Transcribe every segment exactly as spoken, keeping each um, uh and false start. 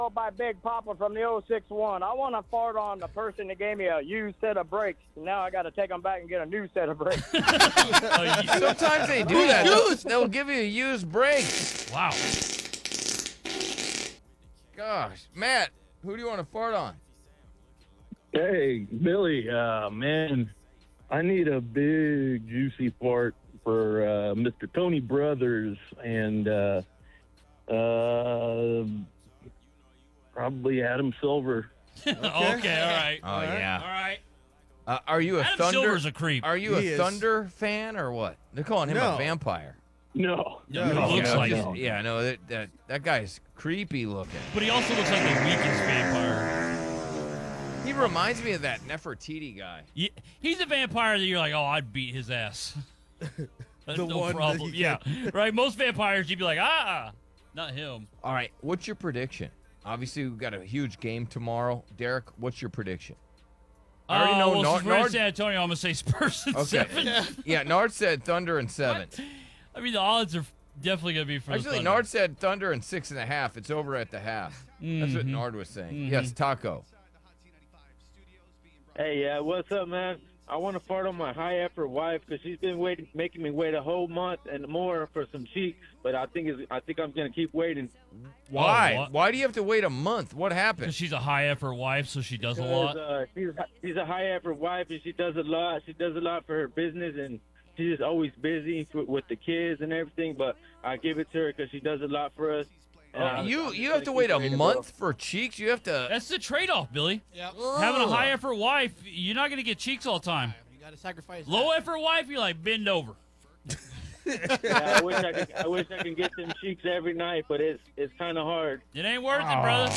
by Big Papa from the oh six one. I want to fart on the person that gave me a used set of brakes. Now I got to take them back and get a new set of brakes. Oh, you- Sometimes they do that. They'll, they'll give you used brakes. wow. Gosh. Matt, who do you want to fart on? Hey, Billy, uh, man, I need a big, juicy fart for uh, Mister Tony Brothers and uh, uh, probably Adam Silver. okay. okay, all right. Oh, All yeah. right. Uh, are you a Adam Thunder? Silver's a creep. Are you He a is. Thunder fan or what? They're calling him No. a vampire. No, Yeah, No, he looks yeah, like he's- it. yeah, no, that, that that guy's creepy looking. But he also looks like the weakest vampire. He reminds me of that Nefertiti guy. Yeah, he's a vampire that you're like, oh, I'd beat his ass. That's The no one that problem. you Yeah, right. Most vampires, you'd be like, ah, not him. All right, what's your prediction? Obviously, we've got a huge game tomorrow. Derek, what's your prediction? I already Uh, know well, Nard- since we're in Nard- San Antonio, I'm gonna say Spurs in Okay. seven. Yeah, Nard said Thunder and seven. I mean, the odds are definitely gonna be for Actually, the Thunder. Nard said Thunder and six and a half. It's over at the half. That's what Mhm. Nard was saying. Mhm. Yes, Taco. Hey, uh, what's up, man? I want to fart on my high-effort wife because she's been waiting, making me wait a whole month and more for some cheeks. But I think it's, I think I'm gonna keep waiting. Why? what? Why do you have to wait a month? What Because happened? she's a high effort wife, so she does a lot. Because, uh, she's she's a high-effort wife and she does a lot. She does a lot for her business and she's just always busy with, with the kids and everything. But I give it to her because she does a lot for us. And I'm- Oh, you I'm you just have to gonna wait keep a waiting, month bro. for cheeks. You have to. That's the trade-off, Billy. Yep. Having a high effort wife, you're not gonna get cheeks all the time. You got to sacrifice. Low that. effort wife, you're like bend over. Yeah, I wish I could. I wish I could get them cheeks every night, but it's it's kind of hard. It ain't worth it, Oh. brother.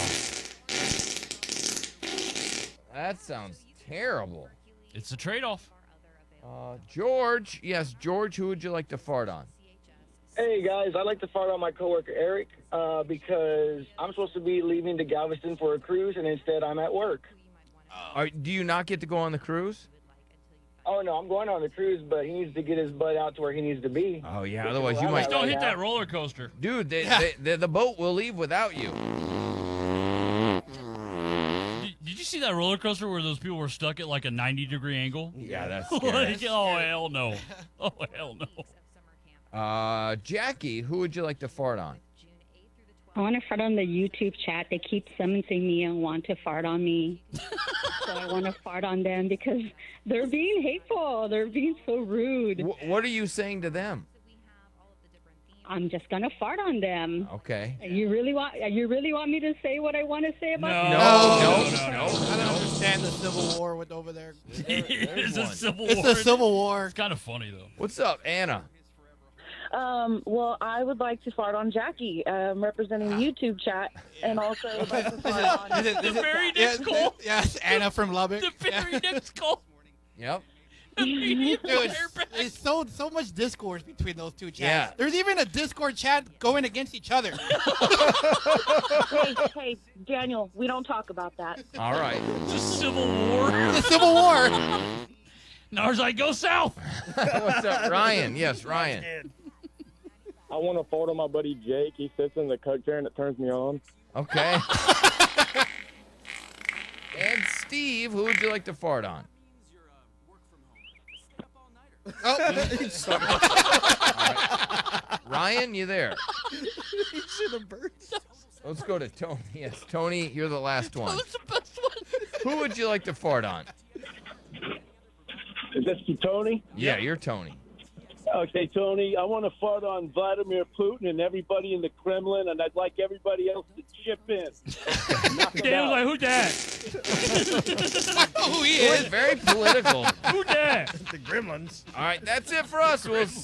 That sounds terrible. It's a trade-off. Uh, George, yes, George. Who would you like to fart on? Hey, guys, I'd like to fart on my coworker, Eric, uh, because I'm supposed to be leaving to Galveston for a cruise, and instead I'm at work. Are, do you not get to go on the cruise? Oh, no, I'm going on the cruise, but he needs to get his butt out to where he needs to be. Oh yeah, Which is otherwise where you I'm might. at Don't right hit now. that roller coaster. Dude, they, they, they, the boat will leave without you. Did, did you see that roller coaster where those people were stuck at like a ninety degree angle? Yeah, that's Like, scary. oh hell no! Oh hell no! Uh, Jackie, who would you like to fart on? I want to fart on the YouTube chat. They keep summoning me and want to fart on me. So I want to fart on them because they're being hateful. They're being so rude. Wh- what are you saying to them? I'm just gonna fart on them. Okay. You really want? You really want me to say what I want to say about No. them? No, no, no, no, I don't no. understand the Civil War with over there. it's a one. civil It's war. a Civil War. It's kind of funny though. What's up, Anna? Um, well, I would like to fart on Jackie, um, representing YouTube chat, and also would like to fart on. Is it- The is it- very yeah, next call. Yes, Anna from Lubbock. The very next call. Yep. Dude, it's so so much discourse between those two chats. Yeah. There's even a Discord chat going against each other. hey, hey, Daniel, we don't talk about that. All right. It's a civil war. The Civil War. Nars like go south. What's up, Ryan? Yes, Ryan. I want to fart on my buddy Jake. He sits in the cook chair and it turns me on. Okay. And Steve, who would you like to fart on? Oh, Ryan, you there? He should have burned. Let's go to Tony. Yes, Tony, you're the last one. That's the best one. Who would you like to fart on? Is this to Tony? Yeah, you're Tony. Okay, Tony, I want to fart on Vladimir Putin and everybody in the Kremlin, and I'd like everybody else to chip in. Knock 'em Dan was out. like, who that? who he It was is. very political. Who that? The Gremlins. All right, that's it for us. We'll